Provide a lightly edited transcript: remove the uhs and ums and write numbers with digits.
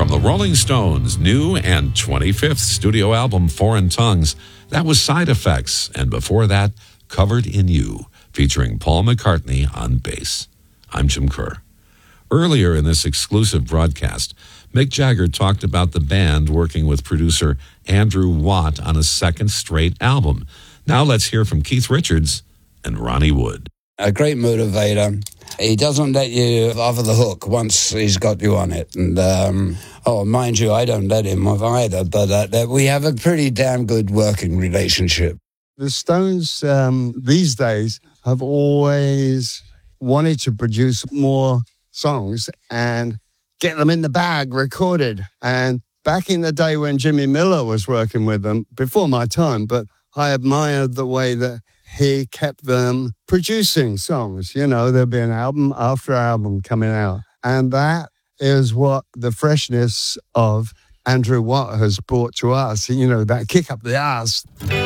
From the Rolling Stones' new and 25th studio album, Foreign Tongues, that was Side Effects, and before that, Covered in You, featuring Paul McCartney on bass. I'm Jim Kerr. Earlier in this exclusive broadcast, Mick Jagger talked about the band working with producer Andrew Watt on a second straight album. Now let's hear from Keith Richards and Ronnie Wood. A great motivator. He doesn't let you off of the hook once he's got you on it. And, mind you, I don't let him off either, but we have a pretty damn good working relationship. The Stones these days have always wanted to produce more songs and get them in the bag recorded. And back in the day when Jimmy Miller was working with them, before my time, but I admired the way that he kept them producing songs. You know, there'd be an album after album coming out. And that is what the freshness of Andrew Watt has brought to us. You know, that kick up the ass.